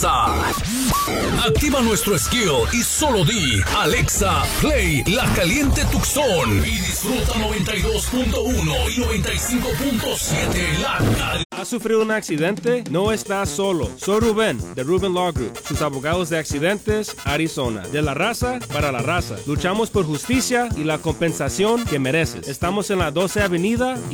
Alexa. Activa nuestro skill y solo di Alexa, play La Caliente Tucson y disfruta 92.1 y 95.7 La Caliente. ¿Has sufrido un accidente? No estás solo. Soy Rubén, de Rubén Law Group, sus abogados de accidentes, Arizona. De la raza para la raza. Luchamos por justicia y la compensación que mereces. Estamos en la 12 Avenida